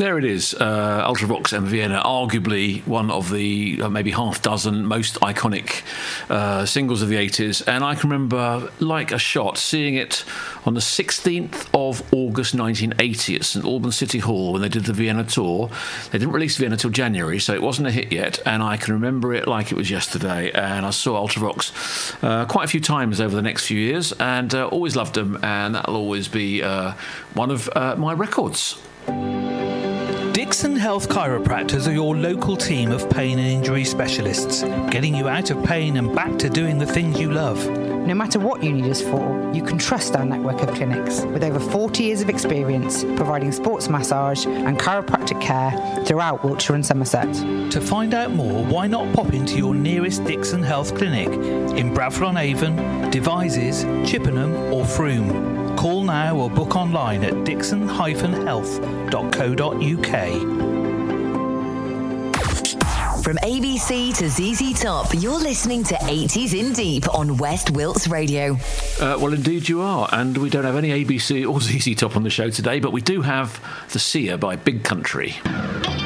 There it is, Ultravox and Vienna, arguably one of the maybe half dozen most iconic singles of the 80s. And I can remember, like a shot, seeing it on the 16th of August 1980 at St Albans City Hall when they did the Vienna tour. They didn't release Vienna till January, so it wasn't a hit yet. And I can remember it like it was yesterday. And I saw Ultravox quite a few times over the next few years, and always loved them. And that'll always be one of my records. Dixon Health Chiropractors are your local team of pain and injury specialists, getting you out of pain and back to doing the things you love. No matter what you need us for, you can trust our network of clinics with over 40 years of experience providing sports massage and chiropractic care throughout Wiltshire and Somerset. To find out more, why not pop into your nearest Dixon Health clinic in Bradford-on-Avon, Devizes, Chippenham or Frome. Call now or book online at dixon-health.co.uk. From ABC to ZZ Top, you're listening to 80s in Deep on West Wilts Radio. Well, indeed you are, and we don't have any ABC or ZZ Top on the show today, but we do have The Seer by Big Country.